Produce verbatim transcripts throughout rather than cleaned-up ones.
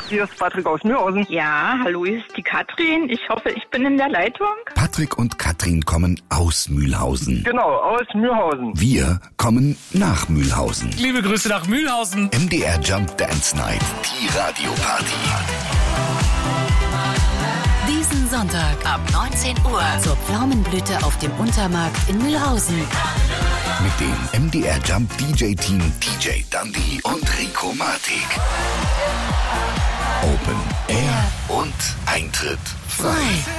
Hier ist Patrick aus Mühlhausen. Ja, hallo, hier ist die Katrin. Ich hoffe, ich bin in der Leitung. Patrick und Katrin kommen aus Mühlhausen. Genau, aus Mühlhausen. Wir kommen nach Mühlhausen. Liebe Grüße nach Mühlhausen. M D R Jump Dance Night, die Radioparty. Diesen Sonntag ab neunzehn Uhr zur Pflaumenblüte auf dem Untermarkt in Mühlhausen. Mit dem M D R Jump D J-Team D J Dundee und Rico Matic. Open Air und Eintritt frei.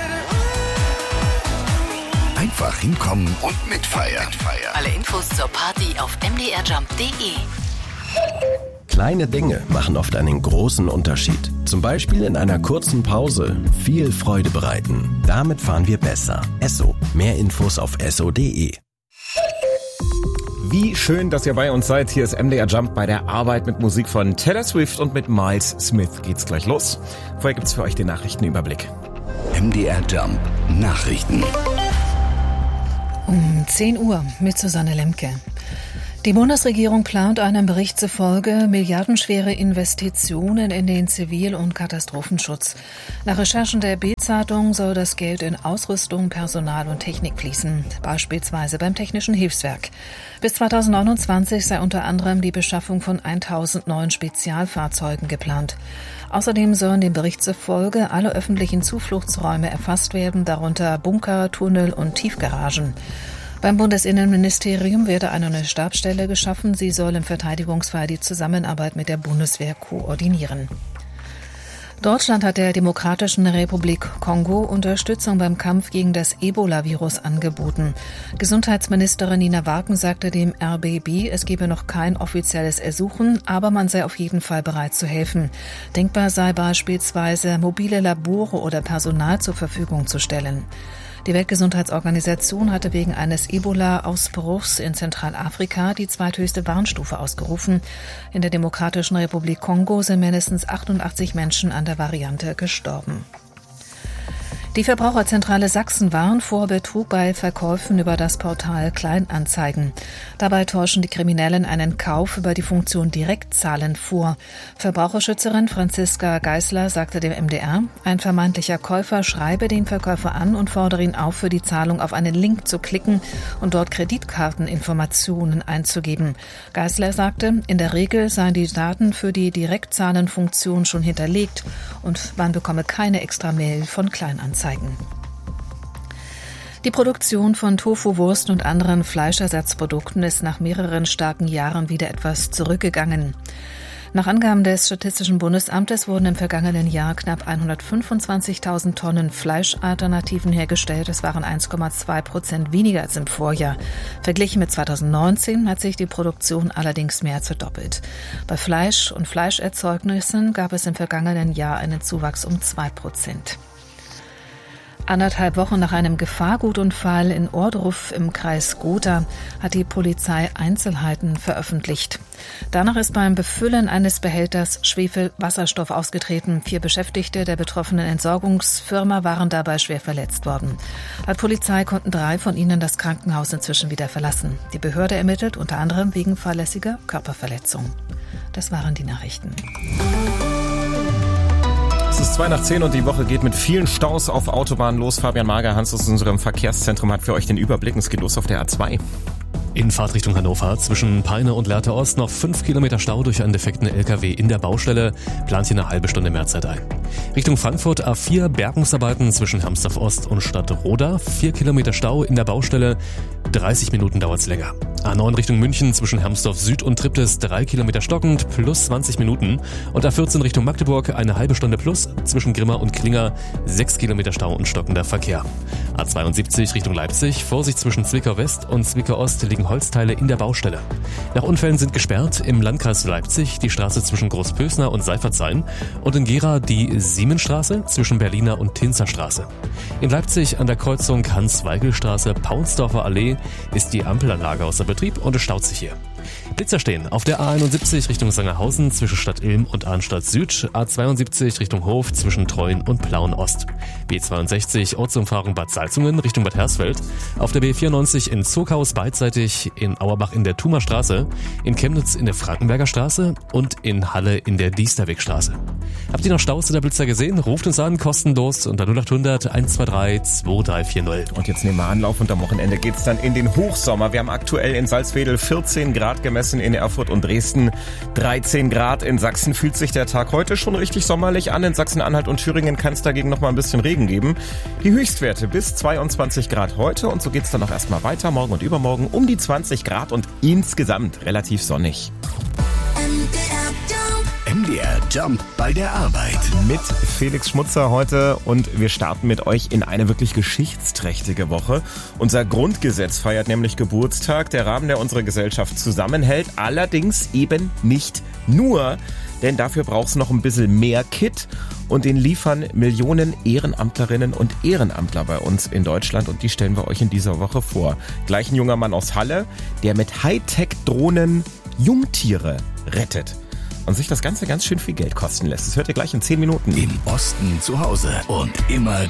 Einfach hinkommen und mitfeiern. Alle Infos zur Party auf m d r jump punkt d e. Kleine Dinge machen oft einen großen Unterschied. Zum Beispiel in einer kurzen Pause viel Freude bereiten. Damit fahren wir besser. Esso. Mehr Infos auf esso punkt d e. Wie schön, dass ihr bei uns seid. Hier ist M D R Jump bei der Arbeit mit Musik von Taylor Swift und mit Miles Smith geht's gleich los. Vorher gibt's für euch den Nachrichtenüberblick. M D R Jump Nachrichten. Um zehn Uhr mit Susanne Lemke. Die Bundesregierung plant einem Bericht zufolge milliardenschwere Investitionen in den Zivil- und Katastrophenschutz. Nach Recherchen der Bild-Zeitung soll das Geld in Ausrüstung, Personal und Technik fließen, beispielsweise beim Technischen Hilfswerk. Bis zweitausendneunundzwanzig sei unter anderem die Beschaffung von tausend neuen Spezialfahrzeugen geplant. Außerdem sollen dem Bericht zufolge alle öffentlichen Zufluchtsräume erfasst werden, darunter Bunker, Tunnel und Tiefgaragen. Beim Bundesinnenministerium werde eine neue Stabsstelle geschaffen. Sie soll im Verteidigungsfall die Zusammenarbeit mit der Bundeswehr koordinieren. Deutschland hat der Demokratischen Republik Kongo Unterstützung beim Kampf gegen das Ebola-Virus angeboten. Gesundheitsministerin Nina Warken sagte dem R B B, es gebe noch kein offizielles Ersuchen, aber man sei auf jeden Fall bereit zu helfen. Denkbar sei beispielsweise, mobile Labore oder Personal zur Verfügung zu stellen. Die Weltgesundheitsorganisation hatte wegen eines Ebola-Ausbruchs in Zentralafrika die zweithöchste Warnstufe ausgerufen. In der Demokratischen Republik Kongo sind mindestens achtundachtzig Menschen an der Variante gestorben. Die Verbraucherzentrale Sachsen warnt vor Betrug bei Verkäufen über das Portal Kleinanzeigen. Dabei täuschen die Kriminellen einen Kauf über die Funktion Direktzahlen vor. Verbraucherschützerin Franziska Geisler sagte dem M D R, ein vermeintlicher Käufer schreibe den Verkäufer an und fordere ihn auf, für die Zahlung auf einen Link zu klicken und dort Kreditkarteninformationen einzugeben. Geisler sagte, in der Regel seien die Daten für die Direktzahlenfunktion schon hinterlegt und man bekomme keine extra Mail von Kleinanzeigen. Die Produktion von Tofu-Wurst und anderen Fleischersatzprodukten ist nach mehreren starken Jahren wieder etwas zurückgegangen. Nach Angaben des Statistischen Bundesamtes wurden im vergangenen Jahr knapp hundertfünfundzwanzigtausend Tonnen Fleischalternativen hergestellt. Das waren eins Komma zwei Prozent weniger als im Vorjahr. Verglichen mit zweitausendneunzehn hat sich die Produktion allerdings mehr als verdoppelt. Bei Fleisch und Fleischerzeugnissen gab es im vergangenen Jahr einen Zuwachs um zwei Prozent. Anderthalb Wochen nach einem Gefahrgutunfall in Ohrdruf im Kreis Gotha hat die Polizei Einzelheiten veröffentlicht. Danach ist beim Befüllen eines Behälters Schwefelwasserstoff ausgetreten. Vier Beschäftigte der betroffenen Entsorgungsfirma waren dabei schwer verletzt worden. Laut Polizei konnten drei von ihnen das Krankenhaus inzwischen wieder verlassen. Die Behörde ermittelt unter anderem wegen fahrlässiger Körperverletzung. Das waren die Nachrichten. Es ist zwei nach zehn und die Woche geht mit vielen Staus auf Autobahnen los. Fabian Magerhans aus unserem Verkehrszentrum hat für euch den Überblick. Es geht los auf der A zwei. In Fahrtrichtung Hannover zwischen Peine und Lehrte Ost noch fünf Kilometer Stau durch einen defekten L K W in der Baustelle. Plant hier eine halbe Stunde Mehrzeit ein. Richtung Frankfurt A vier Bergungsarbeiten zwischen Hermsdorf Ost und Stadtroda. vier Kilometer Stau in der Baustelle. dreißig Minuten dauert's länger. A neun Richtung München zwischen Hermsdorf Süd und Triptis drei Kilometer stockend plus zwanzig Minuten. Und A vierzehn Richtung Magdeburg eine halbe Stunde plus zwischen Grimma und Klinger sechs Kilometer Stau und stockender Verkehr. A zweiundsiebzig Richtung Leipzig. Vorsicht zwischen Zwickau West und Zwickau Ost liegen Holzteile in der Baustelle. Nach Unfällen sind gesperrt im Landkreis Leipzig die Straße zwischen Großpösner und Seifertshain und in Gera die Siemensstraße zwischen Berliner und Tinzer Straße. In Leipzig an der Kreuzung Hans-Weigel-Straße, Paunsdorfer Allee ist die Ampelanlage außer Betrieb und es staut sich hier. Blitzer stehen auf der A einundsiebzig Richtung Sangerhausen zwischen Stadt Ilm und Arnstadt Süd, A zweiundsiebzig Richtung Hof zwischen Treuen und Plauen Ost, B zweiundsechzig Ortsumfahrung Bad Salzungen Richtung Bad Hersfeld, auf der B vierundneunzig in Zuckhaus beidseitig, in Auerbach in der Thumer Straße, in Chemnitz in der Frankenberger Straße und in Halle in der Diesterwegstraße. Habt ihr noch Staus oder Blitzer gesehen? Ruft uns an, kostenlos unter null acht hundert eins zwei drei zwei drei vier null. Und jetzt nehmen wir Anlauf und am Wochenende geht's dann in den Hochsommer. Wir haben aktuell in Salzwedel vierzehn Grad gemessen, in Erfurt und Dresden dreizehn Grad. In Sachsen fühlt sich der Tag heute schon richtig sommerlich an. In Sachsen-Anhalt und Thüringen kann es dagegen noch mal ein bisschen Regen geben. Die Höchstwerte bis zweiundzwanzig Grad heute und so geht's dann auch erstmal weiter. Morgen und übermorgen um die zwanzig Grad und insgesamt relativ sonnig. M D R Jump bei der Arbeit. Mit Felix Schmutzer heute und wir starten mit euch in eine wirklich geschichtsträchtige Woche. Unser Grundgesetz feiert nämlich Geburtstag, der Rahmen, der unsere Gesellschaft zusammenhält. Allerdings eben nicht nur, denn dafür braucht es noch ein bisschen mehr Kit und den liefern Millionen Ehrenamtlerinnen und Ehrenamtler bei uns in Deutschland und die stellen wir euch in dieser Woche vor. Gleich ein junger Mann aus Halle, der mit Hightech-Drohnen Jungtiere rettet. Und sich das Ganze ganz schön viel Geld kosten lässt. Das hört ihr gleich in zehn Minuten. Im Osten zu Hause und immer